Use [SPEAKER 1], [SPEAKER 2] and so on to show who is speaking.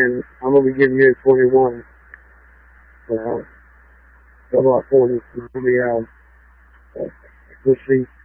[SPEAKER 1] and I'm going to be giving you a 21. About 40. We'll see.